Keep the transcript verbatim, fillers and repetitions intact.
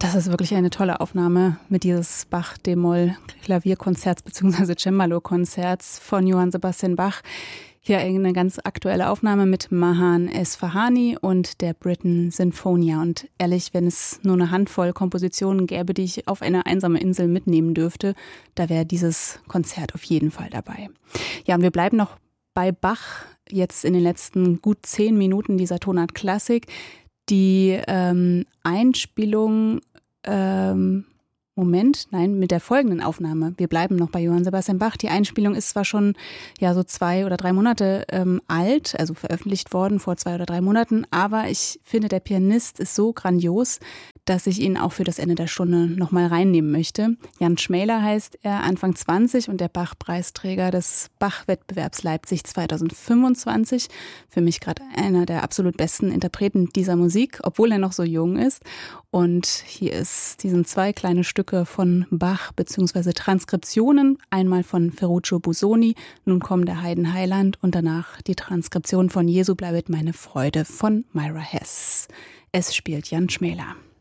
Das ist wirklich eine tolle Aufnahme mit dieses Bach-d-Moll-Klavierkonzerts bzw. Cembalo-Konzerts von Johann Sebastian Bach. Hier eine ganz aktuelle Aufnahme mit Mahan Esfahani und der Britten Sinfonia. Und ehrlich, wenn es nur eine Handvoll Kompositionen gäbe, die ich auf eine einsame Insel mitnehmen dürfte, da wäre dieses Konzert auf jeden Fall dabei. Ja, und wir bleiben noch bei Bach, jetzt in den letzten gut zehn Minuten dieser Tonart Klassik. Die ähm, Einspielung, ähm, Moment, nein, mit der folgenden Aufnahme. Wir bleiben noch bei Johann Sebastian Bach. Die Einspielung ist zwar schon ja so zwei oder drei Monate ähm, alt, also veröffentlicht worden vor zwei oder drei Monaten, aber ich finde, der Pianist ist so grandios, dass ich ihn auch für das Ende der Stunde nochmal reinnehmen möchte. Jan Schmäler heißt er, Anfang zwanzig und der Bach-Preisträger des Bach-Wettbewerbs Leipzig zweitausendfünfundzwanzig. Für mich gerade einer der absolut besten Interpreten dieser Musik, obwohl er noch so jung ist. Und hier ist, diesen zwei kleine Stücke von Bach bzw. Transkriptionen, einmal von Ferruccio Busoni, nun kommt der Haydn Heiland und danach die Transkription von Jesu bleibet meine Freude von Myra Hess. Es spielt Jan Schmäler.